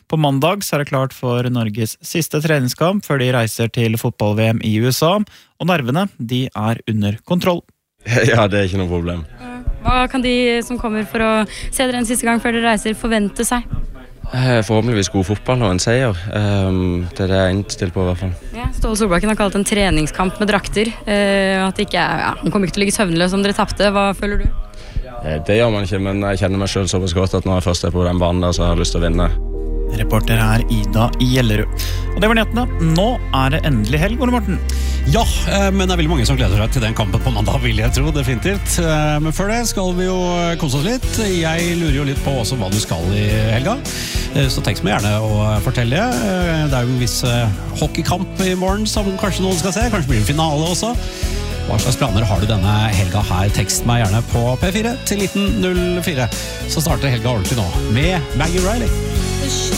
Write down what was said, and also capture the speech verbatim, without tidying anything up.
På mandag så er det klart for Norges siste treningskamp før de reiser til fotball-V M i U S A, og nervene, de er under kontroll. Ja, det er ikke noe problem. Hva kan de som kommer for å se dere en siste gang før dere reiser forvente seg? Forhåpentligvis god fotball og en seier. Det er det jeg er innstilt på i hvert fall. Ja, Ståle Solbakken har kalt en treningskamp med drakter. At det ikke er, ja, han kommer ikke til å ligge søvnløs om dere tappte. Hva føler du? Det gjør man ikke, men jeg kjenner meg selv såpass godt at når jeg først er på den banen der, så har jeg lyst til å vinne. Reporter er Ida Gjellerud. Og det var nyhetene. Nå er det endelig helg, Ole Morten. Ja, men det er veldig mange som gleder seg til den kampen på mandag, vil jeg tro, definitivt. Men før det skal vi jo kose oss litt. Jeg lurer jo litt på også hva du skal i helga. Så tekst meg gjerne å fortelle. Det er jo en viss hockeykamp i morgen som kanskje noen skal se. Kanskje blir det en finale også. Hva slags planer har du denne helga her? Tekst meg gjerne på P fire til nitten null fire. Så starter helga ordentlig nå med Maggie Riley.